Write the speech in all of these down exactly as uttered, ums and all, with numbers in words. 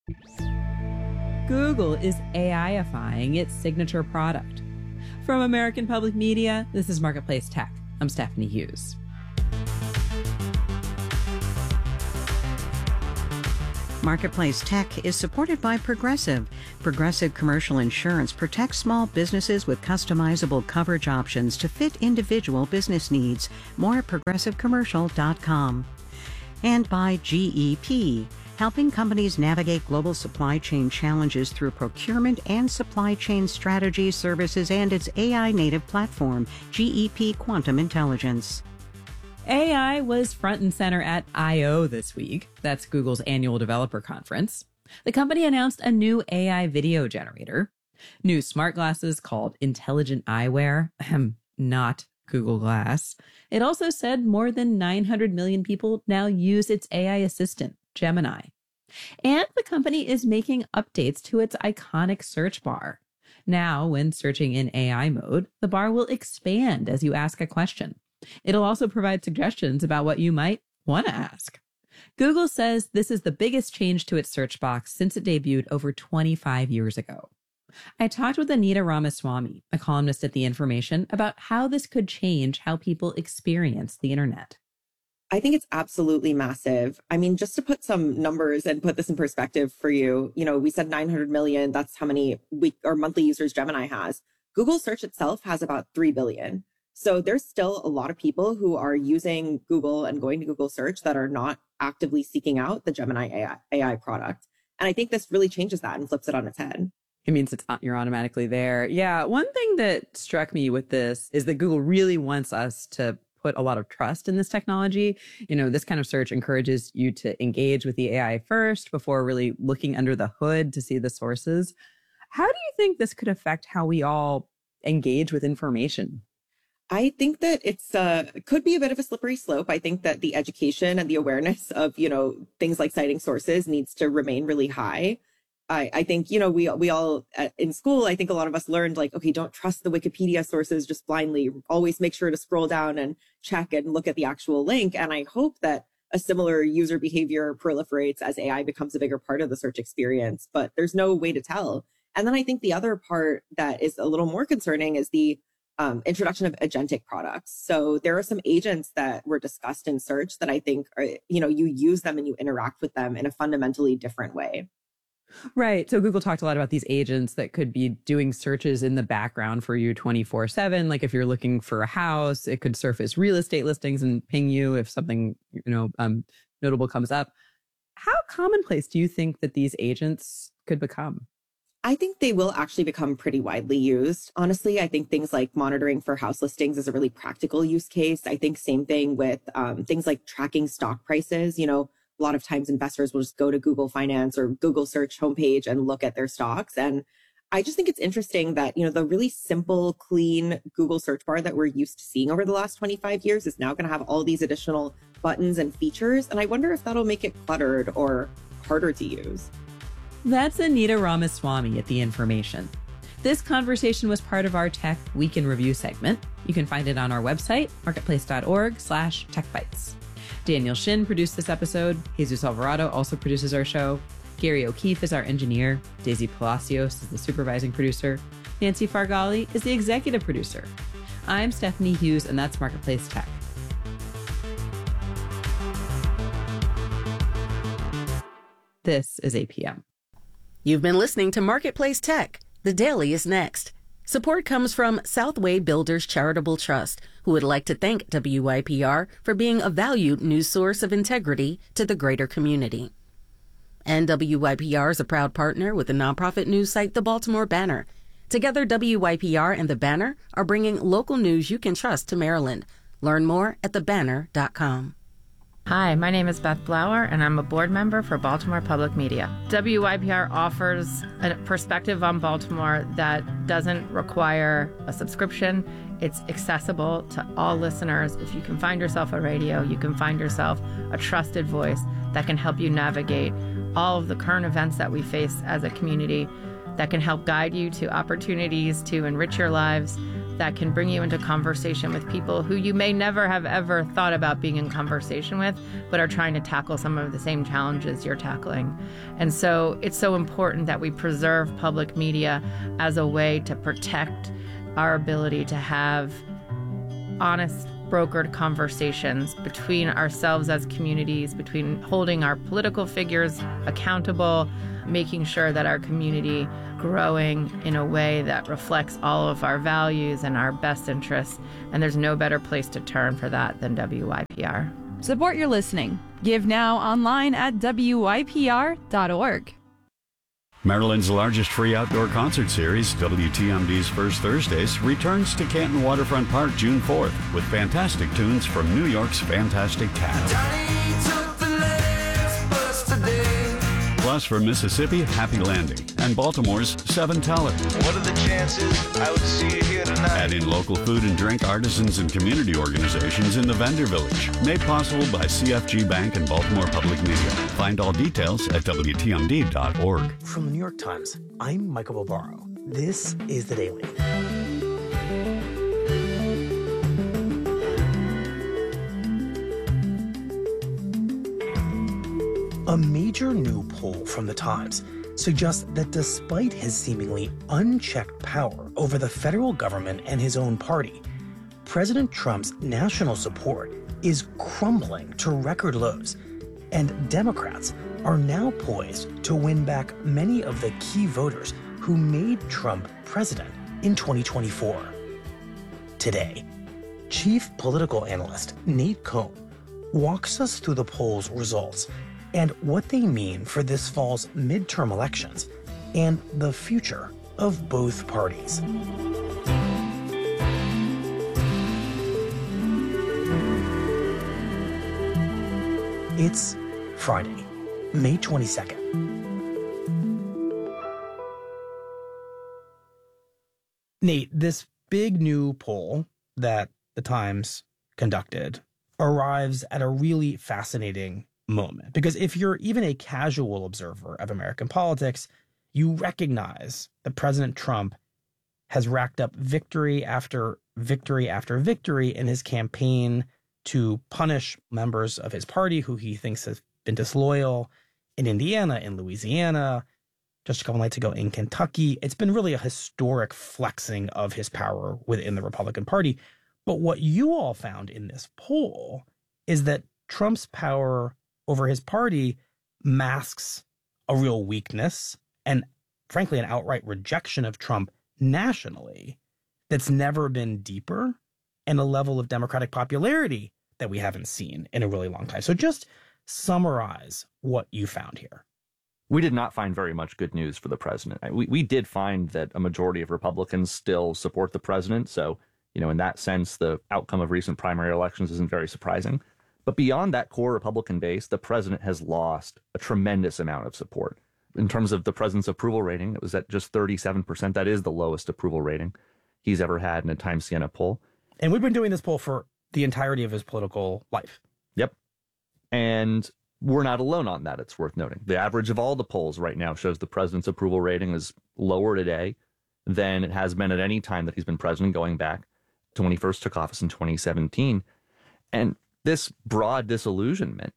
Google is AIifying its signature product. From American Public Media, this is Marketplace Tech. I'm Stephanie Hughes. Marketplace Tech is supported by Progressive. Progressive Commercial Insurance protects small businesses with customizable coverage options to fit individual business needs. More at progressive commercial dot com. And by G E P, helping companies navigate global supply chain challenges through procurement and supply chain strategy services and its A I-native platform, G E P Quantum Intelligence. A I was front and center at I O this week. That's Google's annual developer conference. The company announced a new A I video generator, new smart glasses called Intelligent Eyewear, not Google Glass. It also said more than nine hundred million people now use its A I assistant, Gemini. And the company is making updates to its iconic search bar. Now, when searching in A I mode, the bar will expand as you ask a question. It'll also provide suggestions about what you might want to ask. Google says this is the biggest change to its search box since it debuted over twenty-five years ago. I talked with Anita Ramaswamy, a columnist at The Information, about how this could change how people experience the internet. I think it's absolutely massive. I mean, just to put some numbers and put this in perspective for you, you know, we said nine hundred million. That's how many week or monthly users Gemini has. Google search itself has about three billion. So there's still a lot of people who are using Google and going to Google search that are not actively seeking out the Gemini A I, A I product. And I think this really changes that and flips it on its head. It means it's you're automatically there. Yeah. One thing that struck me with this is that Google really wants us to put a lot of trust in this technology. You know, this kind of search encourages you to engage with the A I first before really looking under the hood to see the sources. How do you think this could affect how we all engage with information? I think that it's uh could be a bit of a slippery slope. I think that the education and the awareness of, you know, things like citing sources needs to remain really high. I, I think, you know, we we all uh, in school, I think a lot of us learned like, okay, don't trust the Wikipedia sources just blindly. Always make sure to scroll down and check and look at the actual link. And I hope that a similar user behavior proliferates as A I becomes a bigger part of the search experience, but there's no way to tell. And then I think the other part that is a little more concerning is the um, introduction of agentic products. So there are some agents that were discussed in search that I think are, you know, you use them and you interact with them in a fundamentally different way. Right. So Google talked a lot about these agents that could be doing searches in the background for you twenty-four seven. Like if you're looking for a house, it could surface real estate listings and ping you if something, you know, um, notable comes up. How commonplace do you think that these agents could become? I think they will actually become pretty widely used. Honestly, I think things like monitoring for house listings is a really practical use case. I think same thing with um, things like tracking stock prices. You know, a lot of times investors will just go to Google Finance or Google search homepage and look at their stocks. And I just think it's interesting that, you know, the really simple, clean Google search bar that we're used to seeing over the last twenty-five years is now going to have all these additional buttons and features. And I wonder if that'll make it cluttered or harder to use. That's Anita Ramaswamy at The Information. This conversation was part of our Tech Week in Review segment. You can find it on our website, marketplace.org slash techbytes. Daniel Shin produced this episode. Jesus Alvarado also produces our show. Gary O'Keefe is our engineer. Daisy Palacios is the supervising producer. Nancy Fargali is the executive producer. I'm Stephanie Hughes, and that's Marketplace Tech. This is A P M. You've been listening to Marketplace Tech. The Daily is next. Support comes from Southway Builders Charitable Trust, who would like to thank W Y P R for being a valued news source of integrity to the greater community. And W Y P R is a proud partner with the nonprofit news site The Baltimore Banner. Together, W Y P R and The Banner are bringing local news you can trust to Maryland. Learn more at the banner dot com. Hi, my name is Beth Blower, and I'm a board member for Baltimore Public Media. W Y P R offers a perspective on Baltimore that doesn't require a subscription. It's accessible to all listeners. If you can find yourself a radio, you can find yourself a trusted voice that can help you navigate all of the current events that we face as a community, that can help guide you to opportunities to enrich your lives, that can bring you into conversation with people who you may never have ever thought about being in conversation with, but are trying to tackle some of the same challenges you're tackling. And so it's so important that we preserve public media as a way to protect our ability to have honest, brokered conversations between ourselves as communities, between holding our political figures accountable, making sure that our community growing in a way that reflects all of our values and our best interests. And there's no better place to turn for that than W Y P R. Support your listening. Give now online at W Y P R dot org. Maryland's largest free outdoor concert series, W T M D's First Thursdays, returns to Canton Waterfront Park June fourth with fantastic tunes from New York's Fantastic Cat. Plus from Mississippi, Happy Landing, and Baltimore's Seven Teller. What are the chances I would see you here tonight? Add in local food and drink artisans and community organizations in the Vendor Village. Made possible by C F G Bank and Baltimore Public Media. Find all details at W T M D dot org. From the New York Times, I'm Michael Barbaro. This is The Daily. A major new poll from The Times suggests that despite his seemingly unchecked power over the federal government and his own party, President Trump's national support is crumbling to record lows, and Democrats are now poised to win back many of the key voters who made Trump president in twenty twenty-four. Today, Chief Political Analyst Nate Cohn walks us through the poll's results and what they mean for this fall's midterm elections and the future of both parties. It's Friday, May twenty-second. Nate, this big new poll that the Times conducted arrives at a really fascinating moment. Because if you're even a casual observer of American politics, you recognize that President Trump has racked up victory after victory after victory in his campaign to punish members of his party who he thinks have been disloyal in Indiana, in Louisiana, just a couple nights ago in Kentucky. It's been really a historic flexing of his power within the Republican Party. But what you all found in this poll is that Trump's power over his party masks a real weakness and, frankly, an outright rejection of Trump nationally that's never been deeper, and a level of Democratic popularity that we haven't seen in a really long time. So just summarize what you found here. We did not find very much good news for the president. We, we did find that a majority of Republicans still support the president. So, you know, in that sense, the outcome of recent primary elections isn't very surprising. But beyond that core Republican base, the president has lost a tremendous amount of support. In terms of the president's approval rating, it was at just thirty-seven percent. That is the lowest approval rating he's ever had in a Times Siena poll. And we've been doing this poll for the entirety of his political life. Yep. And we're not alone on that, it's worth noting. The average of all the polls right now shows the president's approval rating is lower today than it has been at any time that he's been president, going back to when he first took office in twenty seventeen. And this broad disillusionment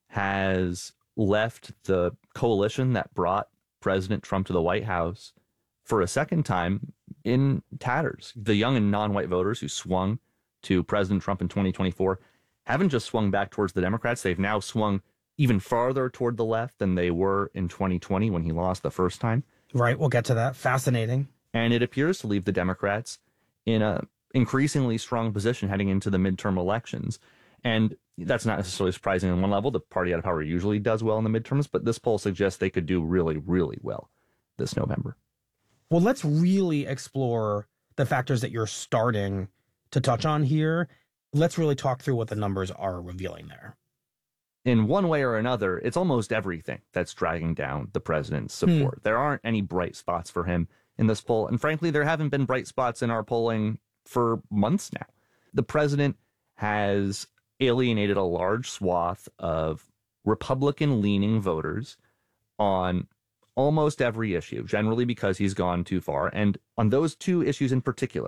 has left the coalition that brought President Trump to the White House for a second time in tatters. The young and non-white voters who swung to President Trump in twenty twenty-four haven't just swung back towards the Democrats. They've now swung even farther toward the left than they were in twenty twenty when he lost the first time. Right, we'll get to that. Fascinating. And it appears to leave the Democrats in a increasingly strong position heading into the midterm elections. And that's not necessarily surprising on one level. The party out of power usually does well in the midterms, but this poll suggests they could do really, really well this November. Well, let's really explore the factors that you're starting to touch on here. Let's really talk through what the numbers are revealing there. In one way or another, it's almost everything that's dragging down the president's support. Hmm. There aren't any bright spots for him in this poll. And frankly, there haven't been bright spots in our polling for months now. The president has alienated a large swath of Republican-leaning voters on almost every issue, generally because he's gone too far. And on those two issues in particular,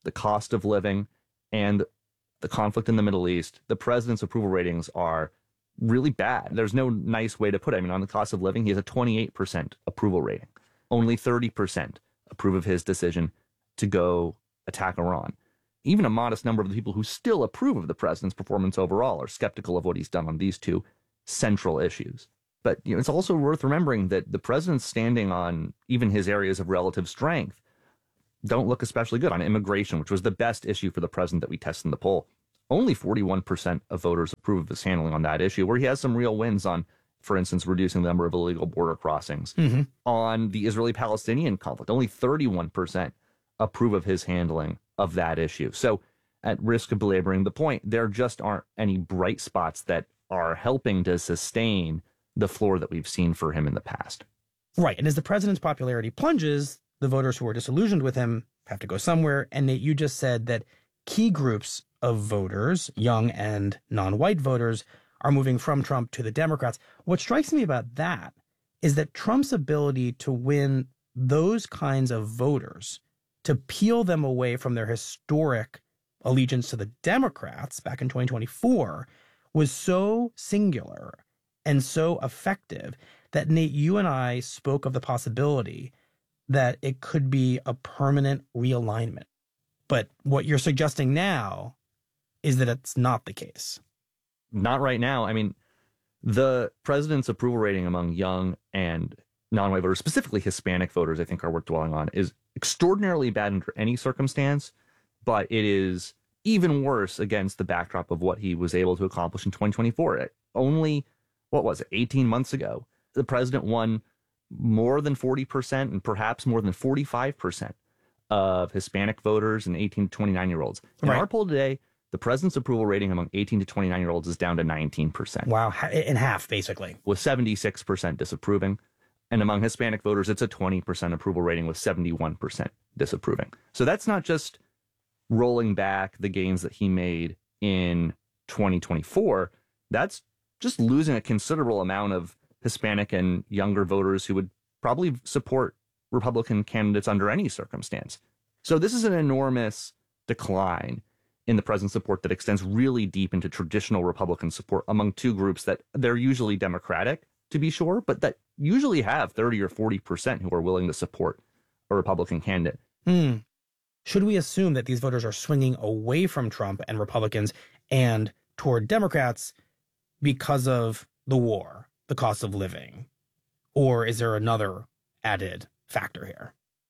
the cost of living, and the conflict in the Middle East, the president's approval ratings are really bad. There's no nice way to put it. I mean, on the cost of living, he has a twenty-eight percent approval rating. Only thirty percent approve of his decision to go attack Iran. Even a modest number of the people who still approve of the president's performance overall are skeptical of what he's done on these two central issues. But you know, it's also worth remembering that the president's standing on even his areas of relative strength don't look especially good. On immigration, which was the best issue for the president that we tested in the poll, only forty-one percent of voters approve of his handling on that issue, where he has some real wins on, for instance, reducing the number of illegal border crossings. Mm-hmm. On the Israeli-Palestinian conflict, only thirty-one percent approve of his handling of that issue. So at risk of belaboring the point, there just aren't any bright spots that are helping to sustain the floor that we've seen for him in the past. Right. And as the president's popularity plunges, the voters who are disillusioned with him have to go somewhere. And Nate, you just said that key groups of voters, young and non-white voters, are moving from Trump to the Democrats. What strikes me about that is that Trump's ability to win those kinds of voters, to peel them away from their historic allegiance to the Democrats back in twenty twenty-four, was so singular and so effective that, Nate, you and I spoke of the possibility that it could be a permanent realignment. But what you're suggesting now is that it's not the case. Not right now. I mean, the president's approval rating among young and non-white voters, specifically Hispanic voters, I think are worth dwelling on, is extraordinarily bad under any circumstance, but it is even worse against the backdrop of what he was able to accomplish in twenty twenty-four. It only, what was it, eighteen months ago, the president won more than forty percent and perhaps more than forty-five percent of Hispanic voters and eighteen to twenty-nine year olds. In right. our poll today, the president's approval rating among eighteen to twenty-nine year olds is down to nineteen percent. Wow, in half, basically. With seventy-six percent disapproving. And among Hispanic voters, it's a twenty percent approval rating with seventy-one percent disapproving. So that's not just rolling back the gains that he made in twenty twenty-four. That's just losing a considerable amount of Hispanic and younger voters who would probably support Republican candidates under any circumstance. So this is an enormous decline in the president's support that extends really deep into traditional Republican support among two groups that they're usually Democratic, to be sure, but that usually have thirty or forty percent who are willing to support a Republican candidate. Hmm. Should we assume that these voters are swinging away from Trump and Republicans and toward Democrats because of the war, the cost of living? Or is there another added factor here?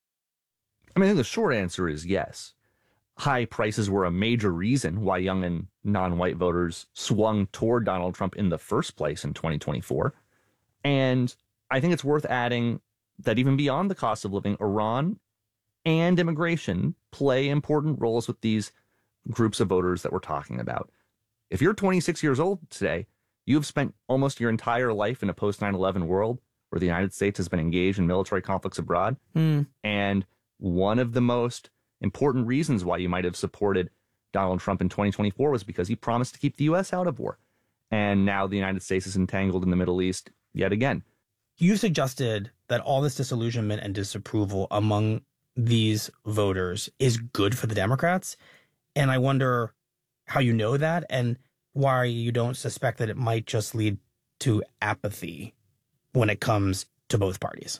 I mean, I think the short answer is yes. High prices were a major reason why young and non-white voters swung toward Donald Trump in the first place in twenty twenty-four. And I think it's worth adding that even beyond the cost of living, Iran and immigration play important roles with these groups of voters that we're talking about. If you're twenty-six years old today, you have spent almost your entire life in a post nine eleven world where the United States has been engaged in military conflicts abroad. Mm. And one of the most important reasons why you might have supported Donald Trump in twenty twenty-four was because he promised to keep the U S out of war. And now the United States is entangled in the Middle East yet again. You suggested that all this disillusionment and disapproval among these voters is good for the Democrats. And I wonder how you know that and why you don't suspect that it might just lead to apathy when it comes to both parties.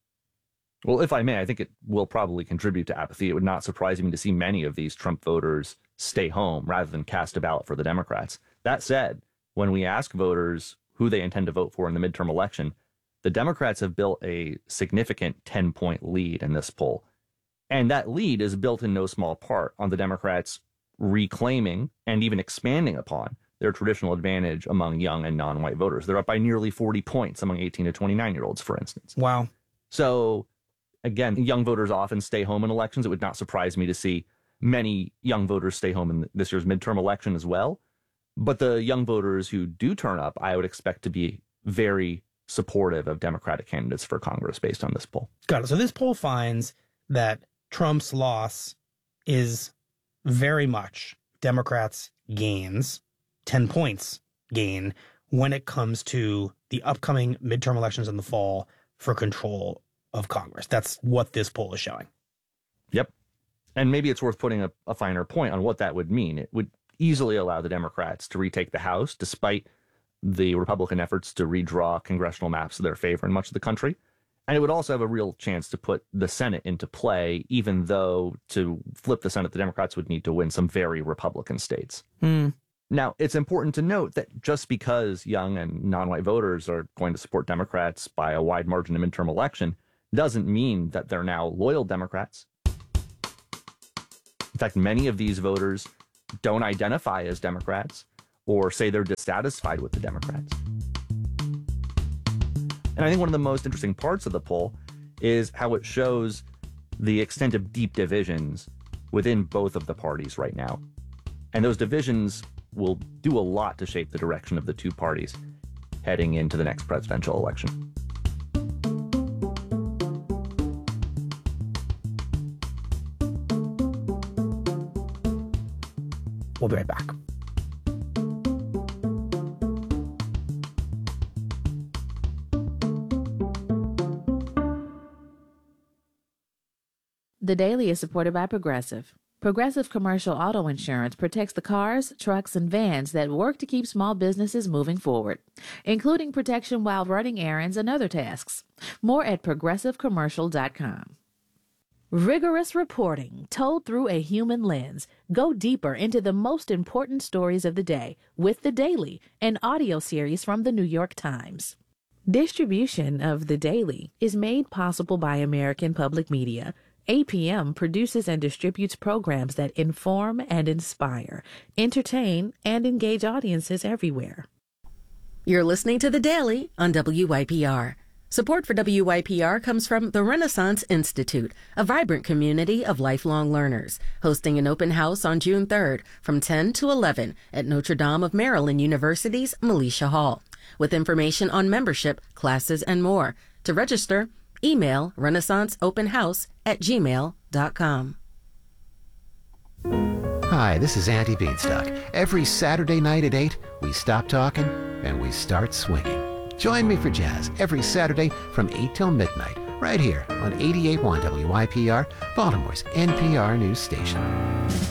Well, if I may, I think it will probably contribute to apathy. It would not surprise me to see many of these Trump voters stay home rather than cast a ballot for the Democrats. That said, when we ask voters who they intend to vote for in the midterm election, the Democrats have built a significant ten-point lead in this poll. And that lead is built in no small part on the Democrats reclaiming and even expanding upon their traditional advantage among young and non-white voters. They're up by nearly forty points among eighteen to twenty-nine year olds, for instance. Wow. So again, young voters often stay home in elections. It would not surprise me to see many young voters stay home in this year's midterm election as well. But the young voters who do turn up, I would expect to be very supportive of Democratic candidates for Congress based on this poll. Got it. So this poll finds that Trump's loss is very much Democrats' gains, ten points gain, when it comes to the upcoming midterm elections in the fall for control of Congress. That's what this poll is showing. Yep. And maybe it's worth putting a, a finer point on what that would mean. It would easily allow the Democrats to retake the House, despite the Republican efforts to redraw congressional maps to their favor in much of the country. And it would also have a real chance to put the Senate into play, even though to flip the Senate, the Democrats would need to win some very Republican states. Hmm. Now, it's important to note that just because young and non-white voters are going to support Democrats by a wide margin in midterm election doesn't mean that they're now loyal Democrats. In fact, many of these voters don't identify as Democrats or say they're dissatisfied with the Democrats. And I think one of the most interesting parts of the poll is how it shows the extent of deep divisions within both of the parties right now. And those divisions will do a lot to shape the direction of the two parties heading into the next presidential election. We'll be right back. The Daily is supported by Progressive. Progressive Commercial Auto Insurance protects the cars, trucks, and vans that work to keep small businesses moving forward, including protection while running errands and other tasks. More at progressive commercial dot com. Rigorous reporting told through a human lens. Go deeper into the most important stories of the day with The Daily, an audio series from the New York Times. Distribution of The Daily is made possible by American Public Media. A P M produces and distributes programs that inform and inspire, entertain, and engage audiences everywhere. You're listening to The Daily on W Y P R. Support for W Y P R comes from the Renaissance Institute, a vibrant community of lifelong learners, hosting an open house on June third from ten to eleven at Notre Dame of Maryland University's Militia Hall, with information on membership, classes, and more. To register, email renaissanceopenhouse at gmail dot com. Hi, this is Andy Beanstalk. Every Saturday night at eight, we stop talking and we start swinging. Join me for jazz every Saturday from eight till midnight, right here on eighty-eight point one W Y P R, Baltimore's N P R news station.